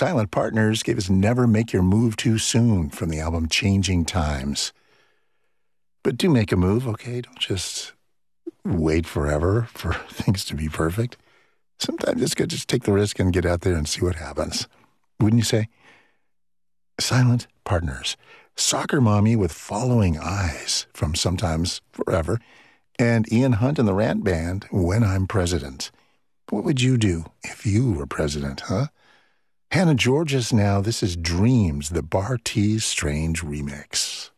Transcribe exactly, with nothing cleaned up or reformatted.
Silent Partners gave us Never Make Your Move Too Soon from the album Changing Times. But do make a move, okay? Don't just wait forever for things to be perfect. Sometimes it's good to just take the risk and get out there and see what happens. Wouldn't you say? Silent Partners. Soccer Mommy with Following Eyes from Sometimes Forever. And Ian Hunt and the Rant Band, When I'm President. What would you do if you were president, huh? Hannah Georges now. This is Dreams, the Bar T's Strange remix.